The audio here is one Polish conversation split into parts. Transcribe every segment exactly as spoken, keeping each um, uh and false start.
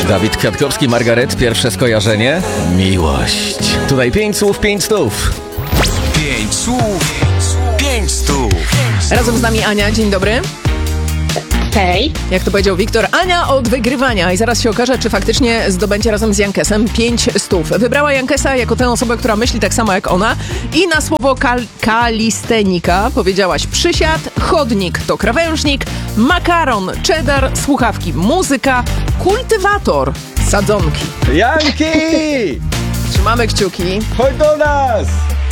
Dawid Kwiatkowski, Margaret, pierwsze skojarzenie? Miłość. Tutaj pięć słów, pięć stów. Pięć słów, pięć stów. Razem z nami Ania, dzień dobry. Hej. Jak to powiedział Wiktor, Ania od wygrywania i zaraz się okaże, czy faktycznie zdobędzie razem z Jankesem pięć stów. Wybrała Jankesa jako tę osobę, która myśli tak samo jak ona i na słowo kal- kalistenika powiedziałaś przysiad, chodnik to krawężnik, makaron, cheddar, słuchawki, muzyka, kultywator, sadzonki. Janki! Trzymamy kciuki. Chodź do nas!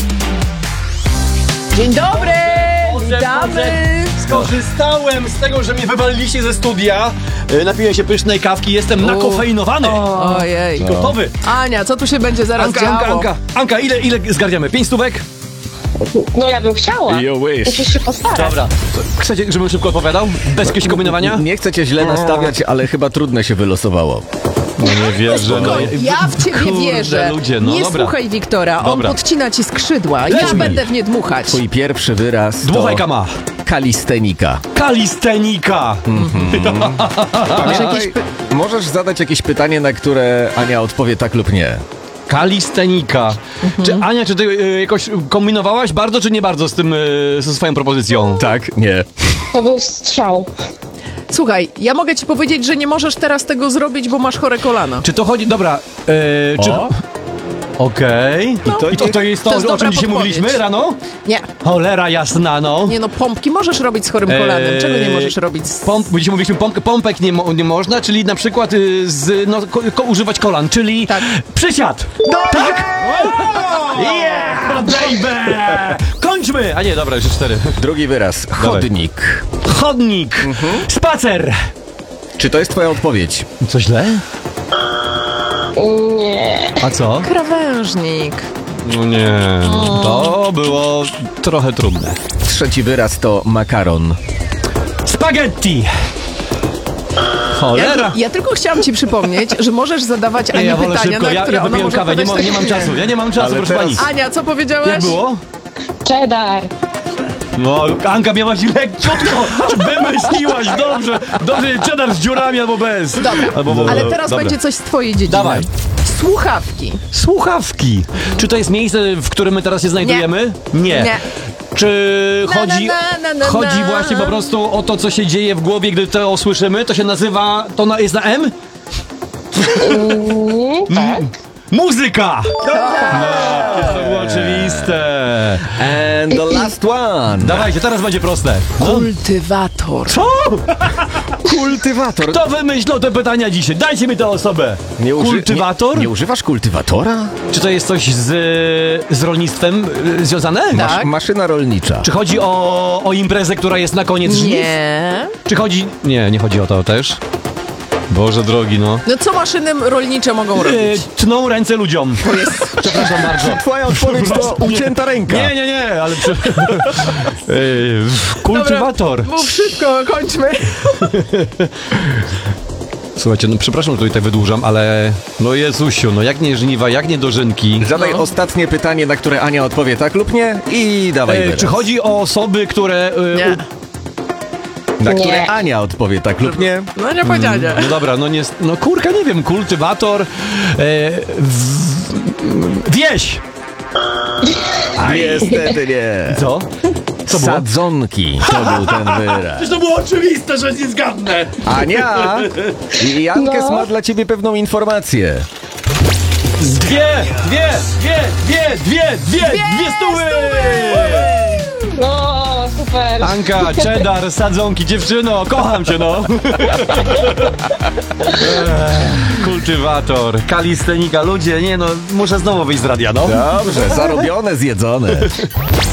Dzień dobry! Może, Witamy! może skorzystałem z tego, że mnie wywaliliście ze studia. Yy, Napiłem się pysznej kawki, jestem nakofeinowany. Ojej. Gotowy. Ania, co tu się będzie zaraz Anka, działo? Anka, Anka, Anka, ile, ile zgarniamy? Pięć stówek? No ja bym chciała. You wish. Musisz się postarać. Dobra. Chcecie, żebym szybko odpowiadał? Bez jakiegoś kombinowania? Nie chcę cię źle nastawiać, ale chyba trudne się wylosowało. No nie wierzę. Spokojnie, ja w ciebie Kurde, wierzę. ludzie, no nie dobra. słuchaj Wiktora, on Dobra. podcina ci skrzydła. Ja Lećmy. będę w nie dmuchać. Twój pierwszy wyraz to Dmuchaj kama. kalistenika. Kalistenika. Pamiętaj, możesz zadać jakieś pytanie, na które Ania odpowie tak lub nie. Kalistenika. Czy Ania, czy ty y, jakoś kombinowałaś bardzo, czy nie bardzo z tym, y, ze swoją propozycją? Tak? Nie. To był strzał. Słuchaj, ja mogę ci powiedzieć, że nie możesz teraz tego zrobić, bo masz chore kolana. Czy to chodzi... Dobra. Y, czy... O. Okej. No. I to, to jest to, To jest o dobra czym dzisiaj podpowiedź. mówiliśmy rano? Nie, Cholera jasna, no. nie no, pompki możesz robić z chorym kolanem. Eee, Czego nie możesz robić z... Pomp, bo dzisiaj mówiliśmy, pomp, pompek nie, mo, nie można, czyli na przykład y, z, no, ko, ko, używać kolan, czyli Tak. przysiad. Tak? Yeah, baby! Kończmy! A nie, dobra, już cztery. Drugi wyraz. Chodnik. Chodnik. Spacer. Czy to jest twoja odpowiedź? Co źle? Nie. A co? Krawężnik. No nie, to było trochę trudne. Trzeci wyraz to makaron. Spaghetti. Ja, Cholera. ja tylko chciałam ci przypomnieć, że możesz zadawać Ani Ja wolę pytania, szybko, na ja, które ja ona wypiję może kawę, nie, podać ma, nie tak mam lub czasu, ja nie mam czasu, Ale proszę teraz- pani. Ania, co powiedziałaś? Jak było? Cheddar. No, Anka miałaś lekciutko, wymyśliłaś, dobrze, dobrze, cheddar z dziurami albo bez. Dobra, Albo, ale teraz dobra. będzie coś z twojej dziedziny. Dawaj. Słuchawki. Słuchawki. Czy to jest miejsce, w którym my teraz się znajdujemy? Nie. Nie. Czy Na, chodzi, na, na, na, na, chodzi na. właśnie po prostu o to, co się dzieje w głowie, gdy to usłyszymy? To się nazywa, to na, jest na M? Mm, tak. Muzyka! No, to było oczywiste. And the last one. Dawajcie, teraz będzie proste. No. Kultywator. Co? Kultywator. Kto wymyślał te pytania dzisiaj? Dajcie mi tę osobę. Nie uży- Kultywator? Nie, nie używasz kultywatora? Czy to jest coś z, z rolnictwem y, związane? Tak. Masz, maszyna rolnicza. Czy chodzi o, o imprezę, która jest na koniec żniw? Nie. Czy chodzi... Nie, nie chodzi o to też. Boże drogi, no. No co maszyny rolnicze mogą Y, robić? tną ręce ludziom. Przepraszam bardzo. Twoja odpowiedź to ucięta ręka. Nie, nie, nie, ale... Przy... y, kultywator. Dobra, mów szybko, kończmy. Słuchajcie, no przepraszam, że tutaj tak wydłużam, ale... No Jezusiu, no jak nie żniwa, jak nie dożynki. Zadaj No. ostatnie pytanie, na które Ania odpowie tak lub nie i dawaj Y, wyraz. czy chodzi o osoby, które... y, Nie. Na Nie. które Ania odpowie tak lub nie. No nie powiedziałem. No dobra, no nie... No kurka, nie wiem, kultywator... E, w, wieś! Niestety nie. Co? Co było? Sadzonki to był ten wyraz. To było oczywiste, że nie zgadnę! Ania, Jankes No. ma dla ciebie pewną informację. Dwie, dwie, dwie, dwie, dwie, dwie, dwie stówy! No, super. Anka, cheddar, sadzonki, dziewczyno, kocham cię, no! Ech, kultywator, kalistenika, ludzie, nie no, muszę znowu wyjść z radia, no. Dobrze, zarobione, zjedzone.